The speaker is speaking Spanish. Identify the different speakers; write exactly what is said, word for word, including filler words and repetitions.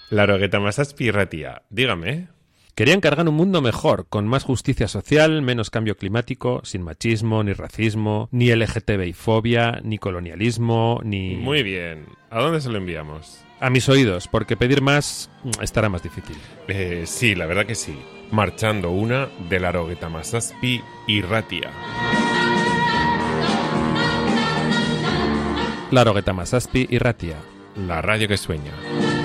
Speaker 1: Larogueta Masazpi irratia, dígame.
Speaker 2: Querían cargar un mundo mejor, con más justicia social, menos cambio climático, sin machismo, ni racismo, ni L G T B I fobia, ni colonialismo, ni...
Speaker 1: Muy bien. ¿A dónde se lo enviamos?
Speaker 2: A mis oídos, porque pedir más estará más difícil.
Speaker 1: Eh, sí, la verdad que sí. Marchando una de Larogueta Masazpi irratia.
Speaker 2: Larogueta Masazpi irratia.
Speaker 1: La radio que sueña.